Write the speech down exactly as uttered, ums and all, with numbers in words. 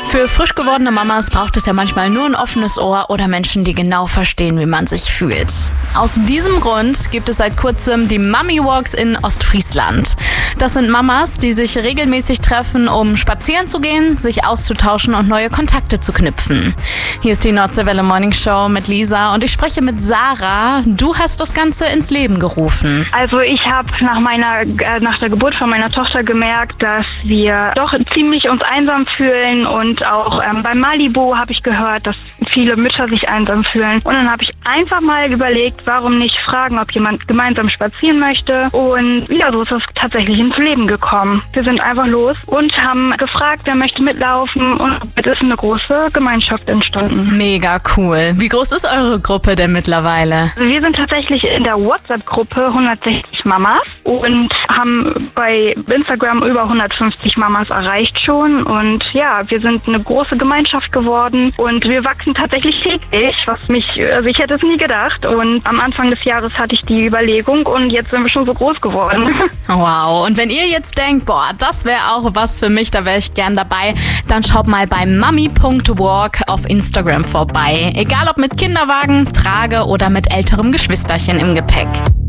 Für frisch gewordene Mamas braucht es ja manchmal nur ein offenes Ohr oder Menschen, die genau verstehen, wie man sich fühlt. Aus diesem Grund gibt es seit kurzem die Mummy Walks in Ostfriesland. Das sind Mamas, die sich regelmäßig treffen, um spazieren zu gehen, sich auszutauschen und neue Kontakte zu knüpfen. Hier ist die Nordseewelle Morning Show mit Lisa und ich spreche mit Sarah. Du hast das Ganze ins Leben gerufen. Also ich habe nach meiner äh, nach der Geburt von meiner Tochter gemerkt, dass wir doch ziemlich uns einsam fühlen und auch ähm, bei Malibu habe ich gehört, dass viele Mütter sich einsam fühlen. Und dann habe ich einfach mal überlegt, warum nicht fragen, ob jemand gemeinsam spazieren möchte. Und ja, so ist das tatsächlich ins Leben gekommen. Wir sind einfach los und haben gefragt, wer möchte mitlaufen. Und es ist eine große Gemeinschaft entstanden. Mega cool. Wie groß ist eure Gruppe denn mittlerweile? Also wir sind tatsächlich in der WhatsApp-Gruppe hundertsechzig Mamas und haben bei Instagram über hundertfünfzig Mamas erreicht schon. Und ja, wir sind eine große Gemeinschaft geworden und wir wachsen tatsächlich täglich, was mich, also ich hätte es nie gedacht. Und am Anfang des Jahres hatte ich die Überlegung und jetzt sind wir schon so groß geworden. Wow. Und wenn ihr jetzt denkt, boah, das wäre auch was für mich, da wäre ich gern dabei, dann schaut mal bei mummy punkt walk auf Instagram vorbei. Egal ob mit Kinderwagen, Trage oder mit älterem Geschwisterchen im Gepäck.